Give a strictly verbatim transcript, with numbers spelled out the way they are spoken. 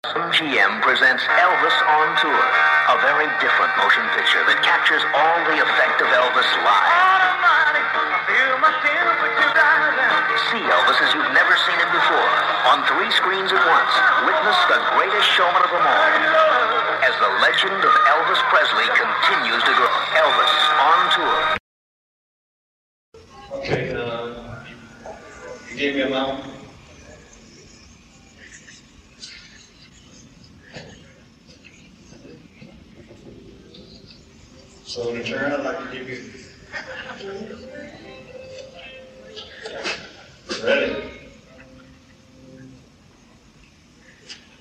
M G M presents Elvis on Tour, a very different motion picture that captures all the effect of Elvis live. See Elvis as you've never seen him before, on three screens at once. Witness the greatest showman of them all, as the legend of Elvis Presley continues to grow. Elvis on Tour. Okay, uh, you gave me a amount. So in return, I'd like to give you. Ready?